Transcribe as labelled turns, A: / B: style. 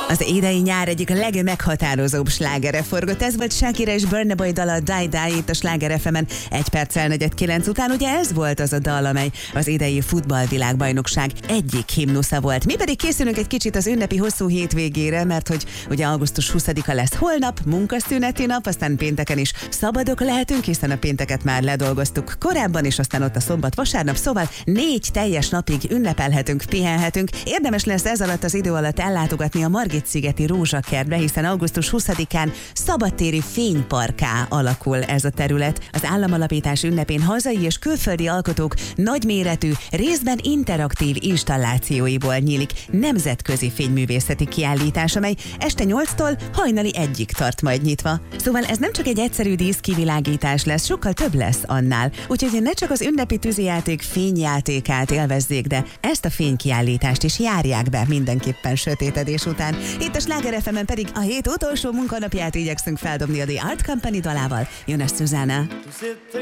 A: Az idei nyár egyik legmeghatározóbb slágere forgott. Ez volt Shakira és Burna Boy dala Die Die itt a Sláger FM-en 1 perccel 8:45 után. Ugye ez volt az a dal, amely az idei futballvilágbajnokság egyik himnusza volt. Mi pedig készülünk egy kicsit az ünnepi hosszú hétvégére, mert hogy ugye augusztus 20-a lesz holnap, munkaszüneti nap, aztán pénteken is szabadok lehetünk, hiszen a pénteket már ledolgoztuk korábban, és aztán ott a szombat, vasárnap, szóval 4 teljes napig ünnepelhetünk, pihenhetünk. Érdemes lesz ez alatt az idő alatt ellátogatni a Margit-szigeti Rózsakertbe, hiszen augusztus 20-án szabadtéri fényparkká alakul ez a terület. Az államalapítás ünnepén hazai és külföldi alkotók nagyméretű, részben interaktív installációiból nyílik nemzetközi fényművészeti kiállítás, amely este 8-tól hajnali 1-ig tart majd nyitva. Szóval ez nem csak egy egyszerű díszkivilágítás lesz, sokkal több lesz annál. Úgyhogy ne csak az ünnepi tűzijáték fényjátékát élvezzék, de ezt a fénykiállítást is járják be mindenképpen sötétedés után. Itt a Sláger FM-en pedig a hét utolsó munkanapját igyekszünk feldobni a The Art Company dalával. Jön a Susanna.